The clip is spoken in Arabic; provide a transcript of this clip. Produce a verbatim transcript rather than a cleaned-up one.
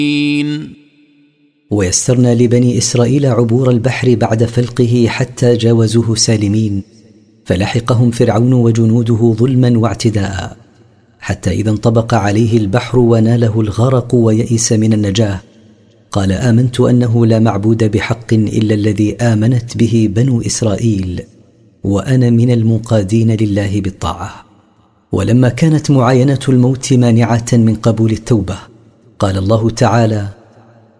ويسرنا لبني إسرائيل عبور البحر بعد فلقه حتى جاوزوه سالمين، فلحقهم فرعون وجنوده ظلما واعتداء، حتى إذا انطبق عليه البحر وناله الغرق ويئس من النجاة قال آمنت أنه لا معبود بحق إلا الذي آمنت به بنو إسرائيل وأنا من المنقادين لله بالطاعة. ولما كانت معاينة الموت مانعة من قبول التوبة قال الله تعالى